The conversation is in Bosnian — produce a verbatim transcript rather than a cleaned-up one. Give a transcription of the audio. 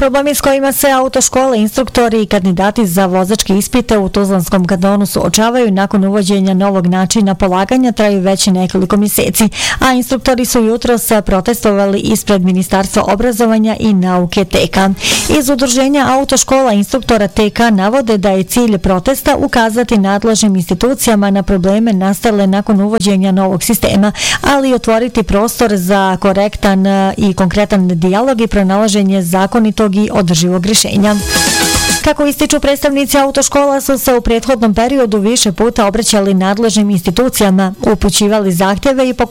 Problemi s kojima se autoškole, instruktori i kandidati za vozačke ispite u Tuzlanskom kantonu suočavaju nakon uvođenja novog načina polaganja traju već nekoliko mjeseci, a instruktori su jutros protestovali ispred Ministarstva obrazovanja i nauke T K. Iz udruženja autoškola instruktora T K navode da je cilj protesta ukazati nadležnim institucijama na probleme nastale nakon uvođenja novog sistema, ali i otvoriti prostor za korektan i konkretan dijalog i pronalaženje zakonitog i održivog rješenja. Kako ističu predstavnici autoškola, su se u prethodnom periodu više puta obraćali nadležnim institucijama, upućivali zahtjeve i pokušavali